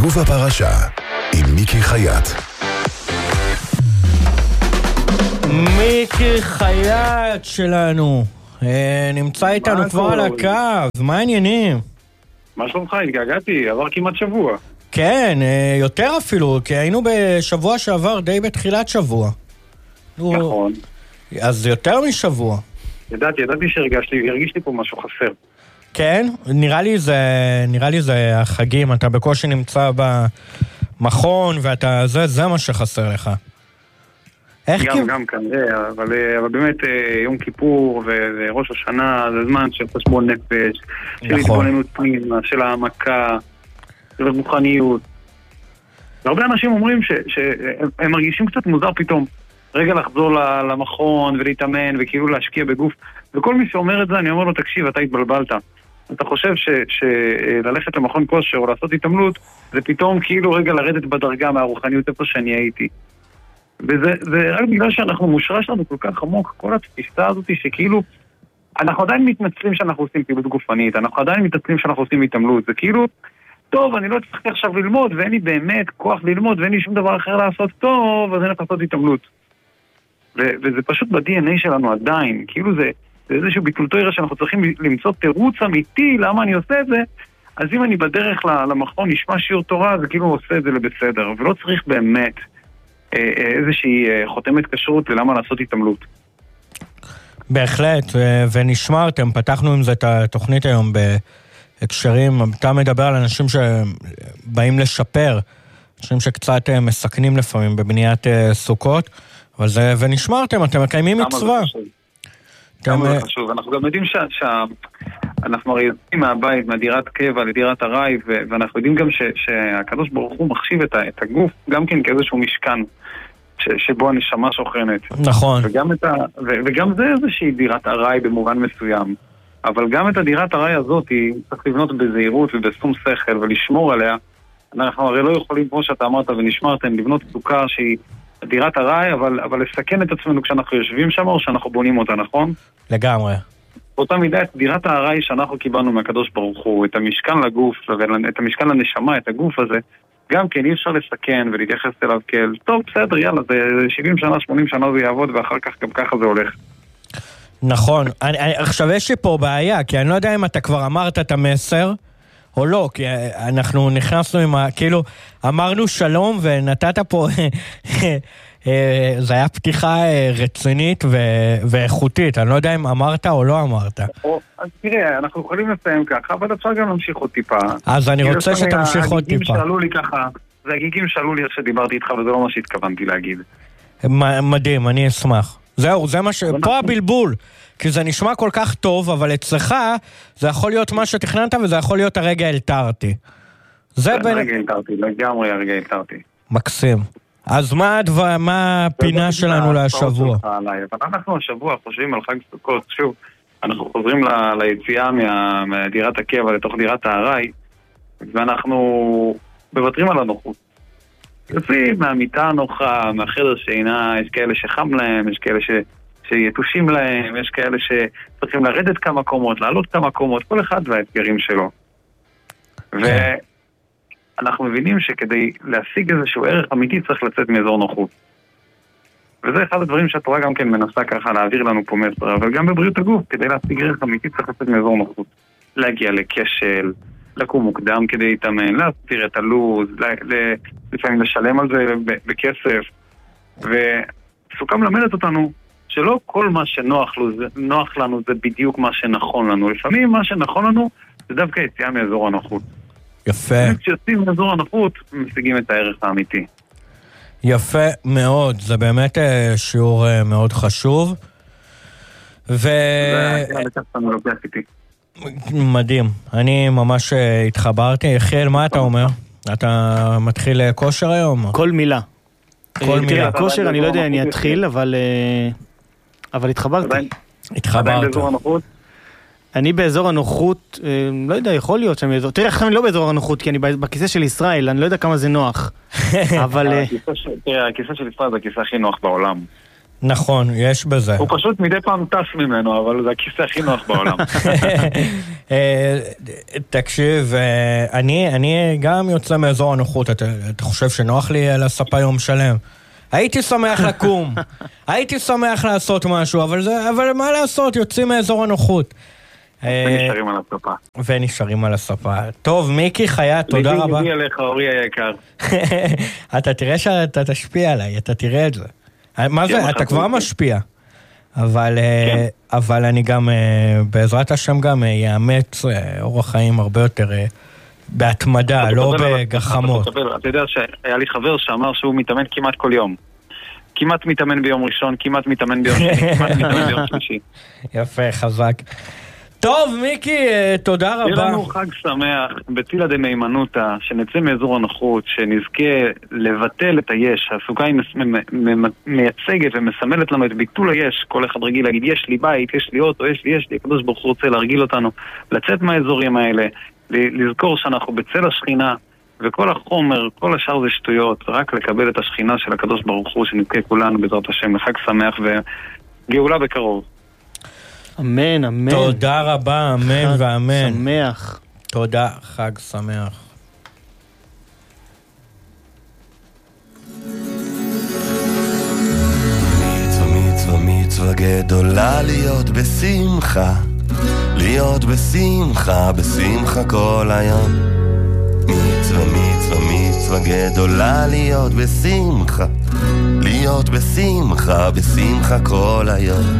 לגוף הפרשה עם מיקי חייט. מיקי חייט שלנו נמצא איתנו כבר על הקו. מה העניינים? מה שלומך? התגעגעתי, עבר כמעט שבוע. כן, יותר אפילו, כי היינו בשבוע שעבר די בתחילת שבוע. נכון. אז יותר משבוע. ידעתי שהרגיש לי פה משהו חסר. כן? נראה לי זה החגים, אתה בקושי נמצא במכון, ואתה, זה מה שחסר לך. גם כנראה, אבל באמת יום כיפור וראש השנה זה זמן של חשבון נפש, של התבוננות פנימה, של העמקה, של רוחניות. והרבה אנשים אומרים שהם מרגישים קצת מוזר פתאום, רגע לחזור למכון ולהתאמן וכאילו להשקיע בגוף, וכל מי שאומר את זה אני אומר לו, תקשיב, אתה התבלבלת. אתה חושב שללכת למכון כושר או לעשות התעמלות זה פתאום כאילו רגע לרדת בדרגה מהרוחניות איפה שאני הייתי. וזה רק בגלל שאנחנו מושרש לנו כל כך עמוק, כל התפיסה הזאת שכאילו אנחנו עדיין מתנצלים שאנחנו עושים פעילות גופנית, אנחנו עדיין מתנצלים שאנחנו עושים התעמלות, זה כאילו טוב, אני לא צריך עכשיו ללמוד ואין לי באמת כוח ללמוד ואין לי שום דבר אחר לעשות טוב, אז אני הולך לעשות התעמלות. וזה פשוט ב-DNA שלנו עדיין, כאילו זה איזשהו ביטולטוירה שאנחנו צריכים למצוא תירוץ אמיתי למה אני עושה את זה, אז אם אני בדרך למכון נשמע שיעור תורה, זה כאילו עושה את זה לבסדר, ולא צריך באמת איזושהי חותמת כשרות ללמה לעשות התעמלות. בהחלט, ונשמרתם, פתחנו עם זה את התוכנית היום בהקשרים, אתה מדבר על אנשים שבאים לשפר, אנשים שקצת מסכנים לפעמים בבניית סוכות, אבל זה, ונשמרתם, אתם מקיימים מצווה. כמה זה חשוב, אנחנו גם יודעים שאנחנו הרי יוצאים מהבית, מהדירת קבע לדירת ארעי, ואנחנו יודעים גם שהקדוש ברוך הוא מחשיב את הגוף גם כן כאיזשהו משכן שבו הנשמה שוכנת. נכון. וגם זה איזושהי דירת ארעי במובן מסוים, אבל גם את הדירת ארעי הזאת צריך לבנות בזהירות ובשום שכל ולשמור עליה. אנחנו הרי לא יכולים, כמו שאתה אמרת ונשמרתם, לבנות סוכה שהיא דירת ארעי, אבל לסכן את עצמנו כשאנחנו יושבים שם או שאנחנו בונים אותה, נכון? לגמרי. באותה מידה, את דירת הארעי שאנחנו קיבלנו מהקדוש ברוך הוא, את המשכן לגוף, את המשכן לנשמה, את הגוף הזה, גם כן אי אפשר לסכן ולהתייחס אליו כאל, טוב, בסדר, יאללה, זה 70 שנה, 80 שנה זה יעבוד, ואחר כך גם ככה זה הולך. נכון. עכשיו יש לי פה בעיה, כי אני לא יודע אם אתה כבר אמרת את המסר, או לא, כי אנחנו נכנסנו עם כאילו, אמרנו שלום ונתת פה, זה היה פתיחה רצינית ואיכותית, אני לא יודע אם אמרת או לא אמרת. אז תראה, אנחנו יכולים לסיים ככה, אבל אפשר גם להמשיך עוד טיפה. אז אני רוצה שתמשיך עוד טיפה. שאלו לי ככה, זה הגיגים שאלו לי איך שדיברתי איתך, וזה לא מה שהתכוונתי להגיד. מדהים, אני אשמח. זהו, זה מה פה הבלבול. כי זה נשמע כל כך טוב, אבל אצלך זה יכול להיות מה שתכננת, וזה יכול להיות הרגע אלתרתי. הרגע אלתרתי, לגמרי הרגע אלתרתי. מקסים. אז מה הפינה שלנו לשבוע? אנחנו השבוע חושבים על חג סוכות, שוב, אנחנו חוזרים ליציאה מדירת הקבע לתוך דירת הארעי, ואנחנו מוותרים על הנוחות. יוצאים מהמיטה הנוחה, מהחדר שינה, יש כאלה שחם להם, יש כאלה שיתושים להם, יש כאלה שצריכים לרדת כמה קומות, לעלות כמה קומות, כל אחד והאתגרים שלו. ואנחנו מבינים שכדי להשיג איזשהו ערך אמיתי צריך לצאת מאזור נוחות. וזה אחד הדברים שהתורה גם כן מנסה ככה להעביר לנו פה מסר, אבל גם בבריאות הגוף, כדי להשיג ערך אמיתי צריך לצאת מאזור נוחות. להגיע לכשל, לקום מוקדם כדי להתאמן, להסתיר את הלוז, לפעמים לשלם על זה בכסף. וסוכה מלמדת אותנו שלא כל מה שנוח לנו זה בדיוק מה שנכון לנו. לפעמים מה שנכון לנו זה דווקא יציאה מאזור הנוחות. יפה. כשיוצאים מאזור הנוחות משיגים את הערך האמיתי. יפה מאוד, זה באמת שיעור מאוד חשוב. מדהים, אני ממש התחברתי. יחיאל, מה אתה אומר? אתה מתחיל כושר היום? כל מילה. תראה, הכושר אני לא יודע אני אתחיל, אבל התחברתי. התחברת. אני באזור הנוחות, לא יודע, יכול להיות שם באזור, תראה, עכשיו אני לא באזור הנוחות, כי אני בכיסא של ישראל, אני לא יודע כמה זה נוח, אבל... תראה, הכיסא של ישראל זה הכיסא הכי נוח בעולם. נכון, יש בזה. הוא פשוט מדי פעם טס ממנו, אבל זה הכיסא הכי נוח בעולם. תקשיב, אני גם יוצא מאזור הנוחות, אתה חושב שנוח לי על הספה יום שלם? הייתי שמח לקום, הייתי שמח לעשות משהו, אבל מה לעשות, יוצאים מאזור הנוחות. ונשארים על הספה. ונשארים על הספה. טוב, מיקי חייט, תודה רבה. ליבי עליך, אורי היקר. אתה תראה שאתה תשפיע עליי, אתה תראה את זה. מה זה? אתה כבר משפיע. אבל אני גם, בעזרת השם גם יאמץ אורח חיים הרבה יותר בהתמדה, לא בגחמות. אתה יודע שהיה לי חבר שאמר שהוא מתאמן כמעט כל יום. כמעט מתאמן ביום ראשון, כמעט מתאמן ביום שני, כמעט מתאמן ביום שלישי. יפה, חזק. טוב, מיקי, תודה רבה. תהיה לנו חג שמח, בצילה דמיימנותה, שנצא מאזור הנוחות, שנזכה לבטל את היש. הסוכה היא מייצגת ומסמלת לנו את ביטול היש. כל אחד רגיל להגיד, יש לי בית, יש לי אוטו, יש לי. הקדוש ברוך הוא רוצה להרגיל אותנו, לצאת מהאזורים האלה, לזכור שאנחנו בצל השכינה, וכל החומר, כל השאר זה שטויות, רק לקבל את השכינה של הקדוש ברוך הוא, שנזכה כולנו בעזרת השם לחג שמח וגאולה בקרוב. אמן, אמן. תודה רבה, אמן ואמן. חג שמח. תודה, חג שמח. מצווה גדולה להיות בשמחה, להיות בשמחה, בשמחה כל היום. מצווה גדולה להיות בשמחה, להיות בשמחה, בשמחה כל היום.